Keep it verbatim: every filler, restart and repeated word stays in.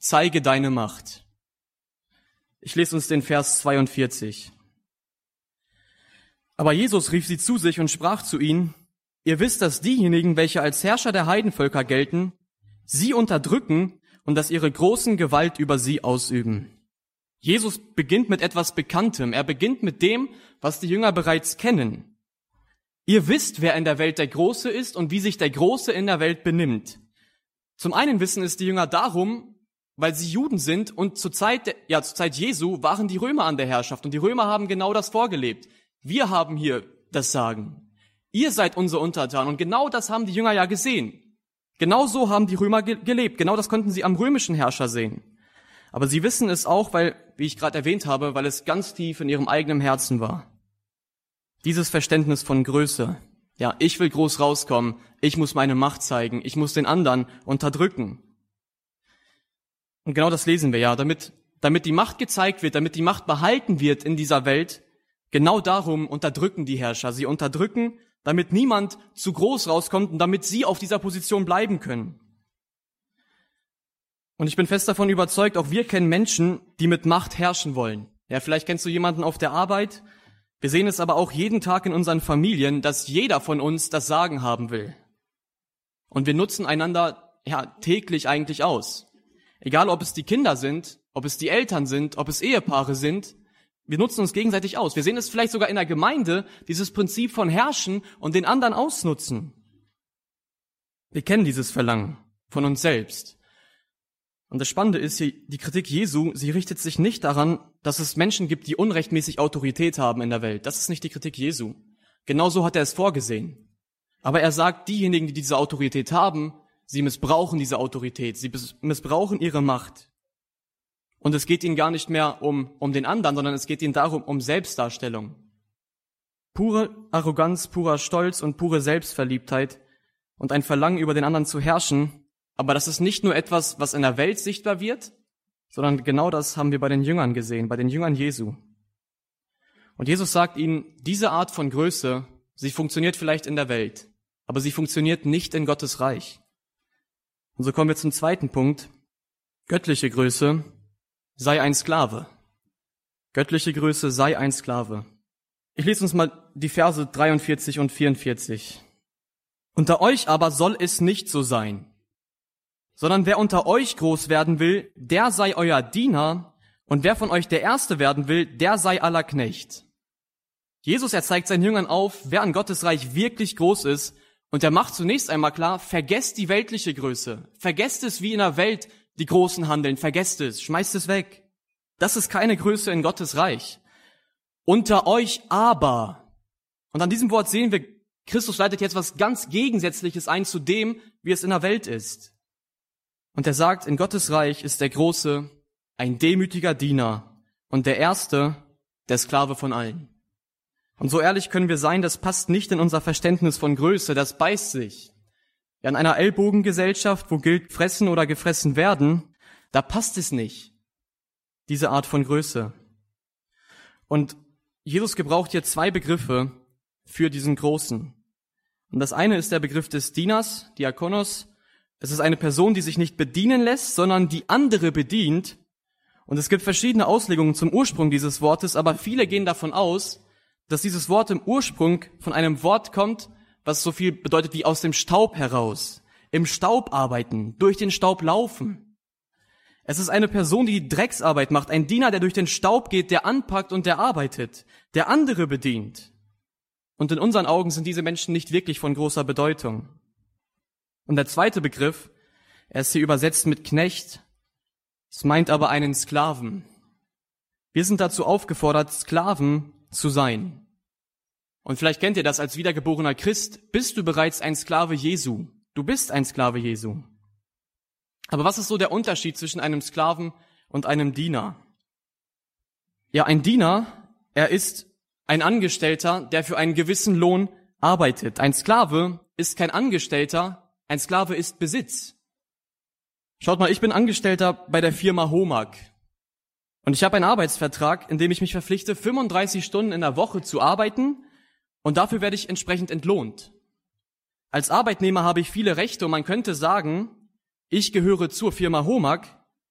zeige deine Macht. Ich lese uns den Vers zweiundvierzig. Aber Jesus rief sie zu sich und sprach zu ihnen, ihr wisst, dass diejenigen, welche als Herrscher der Heidenvölker gelten, sie unterdrücken und dass ihre großen Gewalt über sie ausüben. Jesus beginnt mit etwas Bekanntem. Er beginnt mit dem, was die Jünger bereits kennen. Ihr wisst, wer in der Welt der Große ist und wie sich der Große in der Welt benimmt. Zum einen wissen es die Jünger darum, weil sie Juden sind und zur Zeit, ja, zur Zeit Jesu waren die Römer an der Herrschaft und die Römer haben genau das vorgelebt. Wir haben hier das Sagen. Ihr seid unsere Untertanen und genau das haben die Jünger ja gesehen. Genau so haben die Römer ge- gelebt. Genau das konnten sie am römischen Herrscher sehen. Aber sie wissen es auch, weil, wie ich gerade erwähnt habe, weil es ganz tief in ihrem eigenen Herzen war. Dieses Verständnis von Größe. Ja, ich will groß rauskommen. Ich muss meine Macht zeigen. Ich muss den anderen unterdrücken. Und genau das lesen wir ja. Damit, damit die Macht gezeigt wird, damit die Macht behalten wird in dieser Welt, genau darum unterdrücken die Herrscher. Sie unterdrücken, damit niemand zu groß rauskommt und damit sie auf dieser Position bleiben können. Und ich bin fest davon überzeugt, auch wir kennen Menschen, die mit Macht herrschen wollen. Ja, vielleicht kennst du jemanden auf der Arbeit. Wir sehen es aber auch jeden Tag in unseren Familien, dass jeder von uns das Sagen haben will. Und wir nutzen einander ja täglich eigentlich aus. Egal, ob es die Kinder sind, ob es die Eltern sind, ob es Ehepaare sind. Wir nutzen uns gegenseitig aus. Wir sehen es vielleicht sogar in der Gemeinde, dieses Prinzip von Herrschen und den anderen ausnutzen. Wir kennen dieses Verlangen von uns selbst. Und das Spannende ist hier, die Kritik Jesu, sie richtet sich nicht daran, dass es Menschen gibt, die unrechtmäßig Autorität haben in der Welt. Das ist nicht die Kritik Jesu. Genauso hat er es vorgesehen. Aber er sagt, diejenigen, die diese Autorität haben, sie missbrauchen diese Autorität, sie missbrauchen ihre Macht. Und es geht ihnen gar nicht mehr um, um den anderen, sondern es geht ihnen darum, um Selbstdarstellung. Pure Arroganz, purer Stolz und pure Selbstverliebtheit und ein Verlangen, über den anderen zu herrschen. Aber das ist nicht nur etwas, was in der Welt sichtbar wird, sondern genau das haben wir bei den Jüngern gesehen, bei den Jüngern Jesu. Und Jesus sagt ihnen, diese Art von Größe, sie funktioniert vielleicht in der Welt, aber sie funktioniert nicht in Gottes Reich. Und so kommen wir zum zweiten Punkt. Göttliche Größe, sei ein Sklave. Göttliche Größe, sei ein Sklave. Ich lese uns mal die Verse dreiundvierzig und vierundvierzig. Unter euch aber soll es nicht so sein, sondern wer unter euch groß werden will, der sei euer Diener, und wer von euch der Erste werden will, der sei aller Knecht. Jesus, er zeigt seinen Jüngern auf, wer an Gottes Reich wirklich groß ist, und er macht zunächst einmal klar, vergesst die weltliche Größe, vergesst es, wie in der Welt die Großen handeln, vergesst es, schmeißt es weg. Das ist keine Größe in Gottes Reich. Unter euch aber. Und an diesem Wort sehen wir, Christus leitet jetzt was ganz Gegensätzliches ein zu dem, wie es in der Welt ist. Und er sagt, in Gottes Reich ist der Große ein demütiger Diener und der Erste der Sklave von allen. Und so ehrlich können wir sein, das passt nicht in unser Verständnis von Größe, das beißt sich. Ja, in einer Ellbogengesellschaft, wo gilt fressen oder gefressen werden, da passt es nicht, diese Art von Größe. Und Jesus gebraucht hier zwei Begriffe für diesen Großen. Und das eine ist der Begriff des Dieners, Diakonos. Es ist eine Person, die sich nicht bedienen lässt, sondern die andere bedient. Und es gibt verschiedene Auslegungen zum Ursprung dieses Wortes, aber viele gehen davon aus, dass dieses Wort im Ursprung von einem Wort kommt, was so viel bedeutet wie aus dem Staub heraus, im Staub arbeiten, durch den Staub laufen. Es ist eine Person, die Drecksarbeit macht, ein Diener, der durch den Staub geht, der anpackt und der arbeitet, der andere bedient. Und in unseren Augen sind diese Menschen nicht wirklich von großer Bedeutung. Und der zweite Begriff, er ist hier übersetzt mit Knecht, es meint aber einen Sklaven. Wir sind dazu aufgefordert, Sklaven zu sein. Und vielleicht kennt ihr das als wiedergeborener Christ, bist du bereits ein Sklave Jesu. Du bist ein Sklave Jesu. Aber was ist so der Unterschied zwischen einem Sklaven und einem Diener? Ja, ein Diener, er ist ein Angestellter, der für einen gewissen Lohn arbeitet. Ein Sklave ist kein Angestellter, ein Sklave ist Besitz. Schaut mal, ich bin Angestellter bei der Firma Homag. Und ich habe einen Arbeitsvertrag, in dem ich mich verpflichte, fünfunddreißig Stunden in der Woche zu arbeiten und dafür werde ich entsprechend entlohnt. Als Arbeitnehmer habe ich viele Rechte und man könnte sagen, ich gehöre zur Firma Homag,